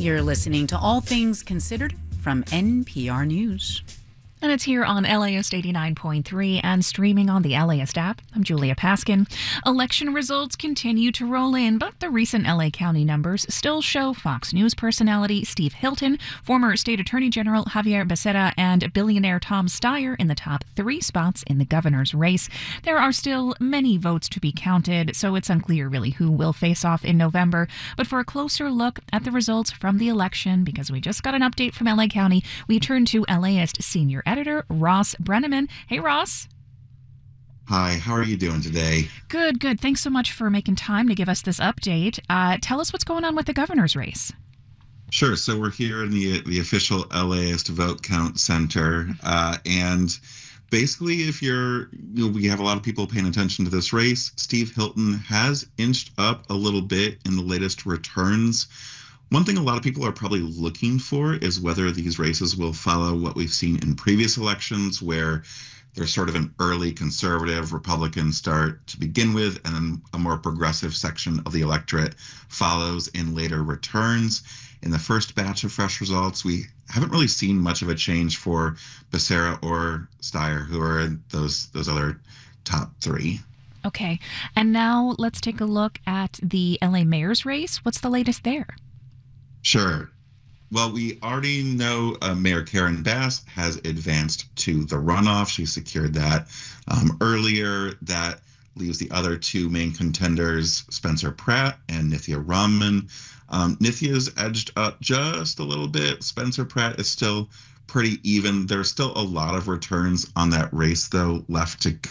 You're listening to All Things Considered from NPR News. And it's here on LAist 89.3 and streaming on the LAist app. I'm Julia Paskin. Election results continue to roll in, but the recent LA County numbers still show Fox News personality Steve Hilton, former State Attorney General Xavier Becerra, and billionaire Tom Steyer in the top 3 spots in the governor's race. There are still many votes to be counted, so it's unclear really who will face off in November. But for a closer look at the results from the election, because we just got an update from LA County, we turn to LAist senior editor Ross Brenneman. Hey, Ross. Hi, how are you doing today? Good. Thanks so much for making time to give us this update. Tell us what's going on with the governor's race. Sure. So we're here in the official LAist Vote Count Center. And basically, we have a lot of people paying attention to this race. Steve Hilton has inched up a little bit in the latest returns. One thing a lot of people are probably looking for is whether these races will follow what we've seen in previous elections, where there's sort of an early conservative Republican start to begin with, and then a more progressive section of the electorate follows in later returns. In the first batch of fresh results, we haven't really seen much of a change for Becerra or Steyer, who are those other top 3. Okay, and now let's take a look at the LA mayor's race. What's the latest there? Sure. Well, we already know Mayor Karen Bass has advanced to the runoff. She secured that earlier. That leaves the other 2 main contenders, Spencer Pratt and Nithya Rahman. Nithya's edged up just a little bit. Spencer Pratt is still pretty even. There's still a lot of returns on that race, though, left to.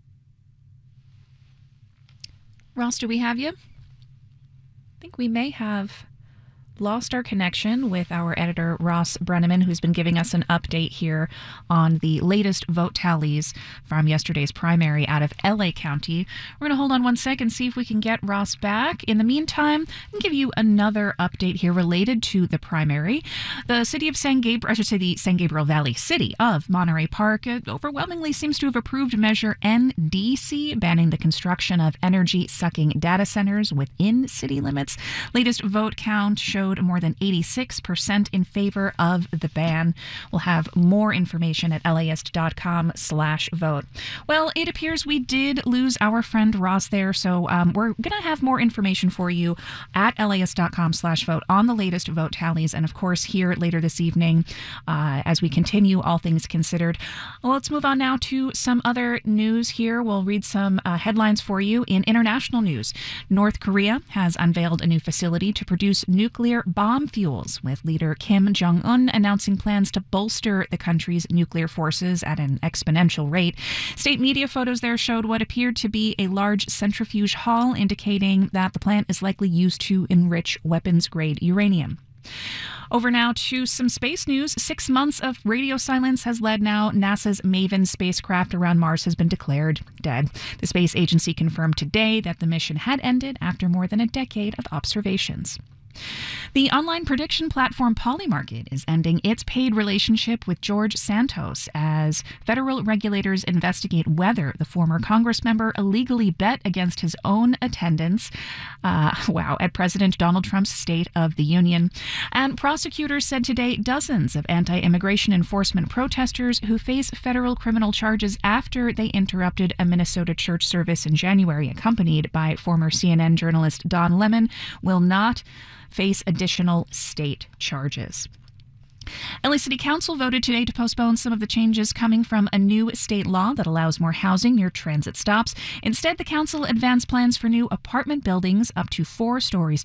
Ross, do we have you? I think we may have lost our connection with our editor, Ross Brenneman, who's been giving us an update here on the latest vote tallies from yesterday's primary out of LA County. We're going to hold on one sec and see if we can get Ross back. In the meantime, I can give you another update here related to the primary. The city of the San Gabriel Valley City of Monterey Park overwhelmingly seems to have approved Measure NDC, banning the construction of energy-sucking data centers within city limits. Latest vote count showed more than 86% in favor of the ban. We'll have more information at laist.com/vote. Well, it appears we did lose our friend Ross there, so we're going to have more information for you at laist.com/vote on the latest vote tallies, and of course here later this evening as we continue All Things Considered. Well, let's move on now to some other news here. We'll read some headlines for you. In international news, North Korea has unveiled a new facility to produce nuclear bomb fuels, with leader Kim Jong-un announcing plans to bolster the country's nuclear forces at an exponential rate. State media photos there showed what appeared to be a large centrifuge hall, indicating that the plant is likely used to enrich weapons-grade uranium. Over now to some space news. 6 months of radio silence has led now NASA's MAVEN spacecraft around Mars has been declared dead. The space agency confirmed today that the mission had ended after more than a decade of observations. The online prediction platform Polymarket is ending its paid relationship with George Santos as federal regulators investigate whether the former Congressmember illegally bet against his own attendance at President Donald Trump's State of the Union. And prosecutors said today dozens of anti-immigration enforcement protesters who face federal criminal charges after they interrupted a Minnesota church service in January, accompanied by former CNN journalist Don Lemon, will not face additional state charges. LA City Council voted today to postpone some of the changes coming from a new state law that allows more housing near transit stops. Instead, the council advanced plans for new apartment buildings up to 4 stories